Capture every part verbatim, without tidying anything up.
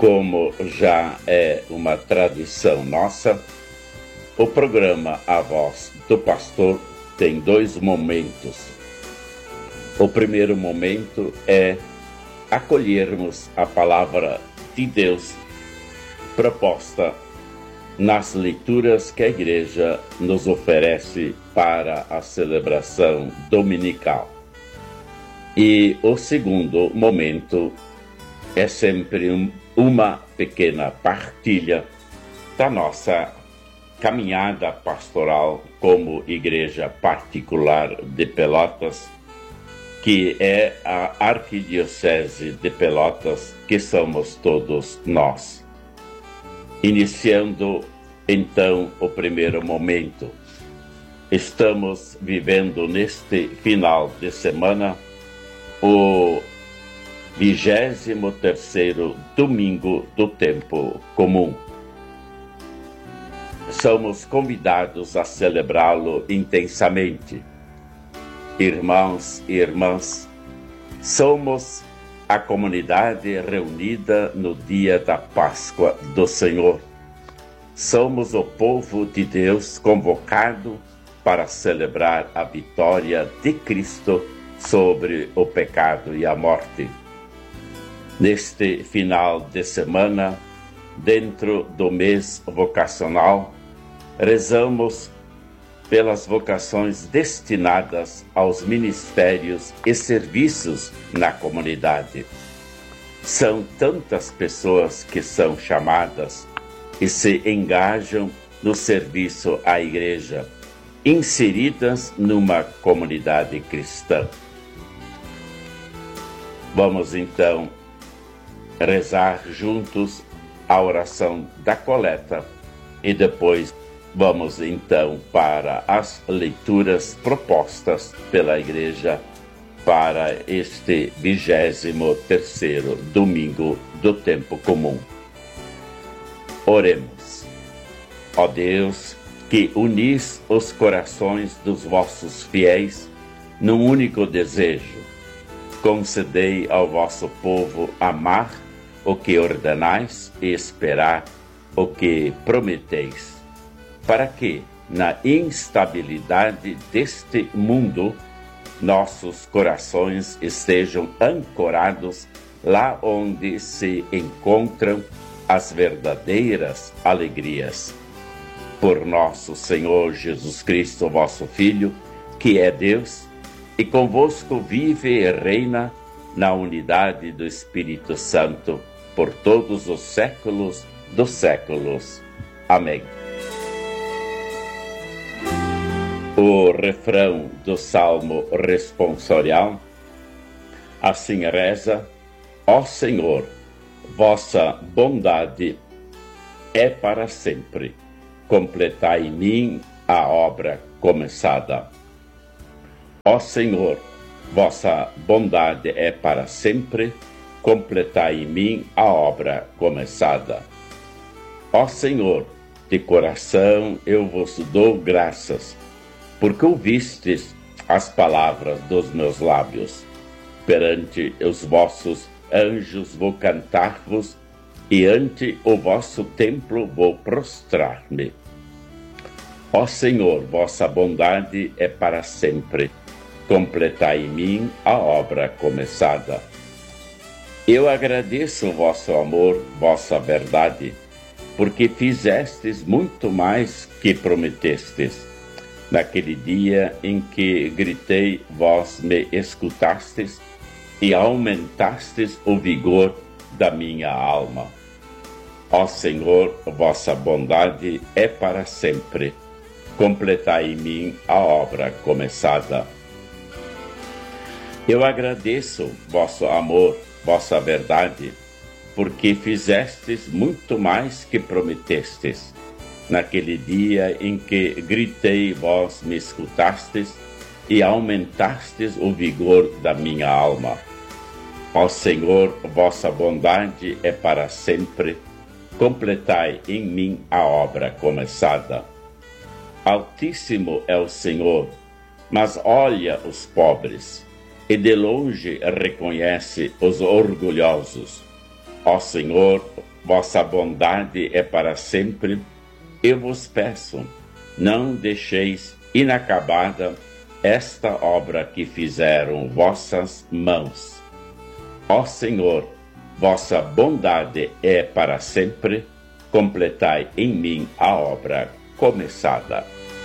Como já é uma tradição nossa, o programa A Voz do Pastor tem dois momentos. O primeiro momento é acolhermos a palavra de Deus proposta nas leituras que a igreja nos oferece para a celebração dominical. E o segundo momento é sempre um, uma pequena partilha da nossa caminhada pastoral como igreja particular de Pelotas, que é a Arquidiocese de Pelotas, que somos todos nós. Iniciando, então, o primeiro momento. Estamos vivendo neste final de semana o vigésimo terceiro domingo do tempo comum. Somos convidados a celebrá-lo intensamente. Irmãos e irmãs, somos a comunidade reunida no dia da Páscoa do Senhor. Somos o povo de Deus convocado para celebrar a vitória de Cristo sobre o pecado e a morte. Neste final de semana, dentro do mês vocacional, rezamos pelas vocações destinadas aos ministérios e serviços na comunidade. São tantas pessoas que são chamadas e se engajam no serviço à igreja, inseridas numa comunidade cristã. Vamos então rezar juntos a oração da coleta e depois vamos então para as leituras propostas pela igreja para este vigésimo terceiro domingo do tempo comum. Oremos. Ó Deus, que unis os corações dos vossos fiéis num único desejo, concedei ao vosso povo amar o que ordenais e esperar o que prometeis, para que, na instabilidade deste mundo, nossos corações estejam ancorados lá onde se encontram as verdadeiras alegrias. Por nosso Senhor Jesus Cristo, vosso Filho, que é Deus, e convosco vive e reina na unidade do Espírito Santo, por todos os séculos dos séculos. Amém. O refrão do Salmo responsorial assim reza: Ó Senhor, vossa bondade é para sempre. Completai em mim a obra começada. Ó Senhor, vossa bondade é para sempre. Completai em mim a obra começada. Ó Senhor, de coração eu vos dou graças, porque ouvistes as palavras dos meus lábios. Perante os vossos anjos vou cantar-vos, e ante o vosso templo vou prostrar-me. Ó Senhor, vossa bondade é para sempre. Completai em mim a obra começada. Eu agradeço o vosso amor, vossa verdade, porque fizestes muito mais que prometestes. Naquele dia em que gritei, vós me escutastes e aumentastes o vigor da minha alma. Ó Senhor, vossa bondade é para sempre. Completai em mim a obra começada. Eu agradeço vosso amor, vossa verdade, porque fizestes muito mais que prometestes. Naquele dia em que gritei, vós me escutastes e aumentastes o vigor da minha alma. Ó Senhor, vossa bondade é para sempre. Completai em mim a obra começada. Altíssimo é o Senhor, mas olha os pobres, e de longe reconhece os orgulhosos. Ó Senhor, vossa bondade é para sempre. Eu vos peço, não deixeis inacabada esta obra que fizeram vossas mãos. Ó Senhor, vossa bondade é para sempre. Completai em mim a obra começada.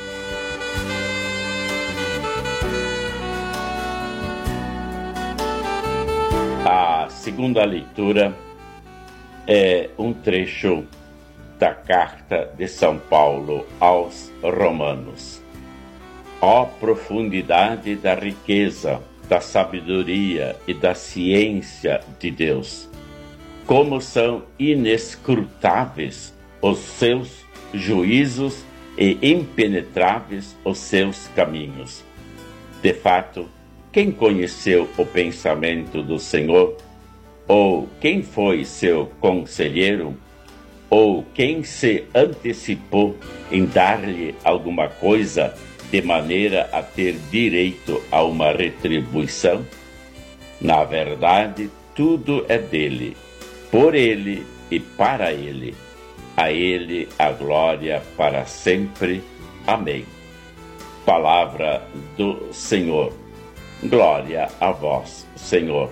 A segunda leitura é um trecho da carta de São Paulo aos Romanos. Ó profundidade da riqueza, da sabedoria e da ciência de Deus! Como são inescrutáveis os seus juízos e impenetráveis os seus caminhos. De fato, quem conheceu o pensamento do Senhor? Ou quem foi seu conselheiro? Ou quem se antecipou em dar-lhe alguma coisa de maneira a ter direito a uma retribuição? Na verdade, tudo é dele, por ele e para ele. A ele a glória para sempre. Amém. Palavra do Senhor. Glória a vós, Senhor.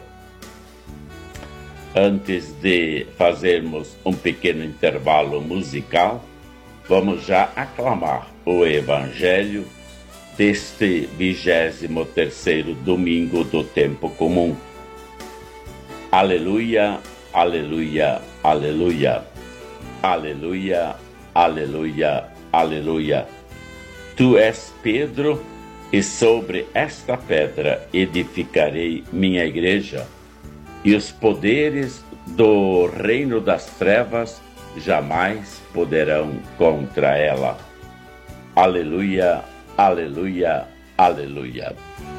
Antes de fazermos um pequeno intervalo musical, vamos já aclamar o Evangelho deste vigésimo terceiro domingo do tempo comum. Aleluia, aleluia, aleluia. Aleluia, aleluia, aleluia. Tu és Pedro, e sobre esta pedra edificarei minha igreja, e os poderes do reino das trevas jamais poderão contra ela. Aleluia, aleluia, aleluia.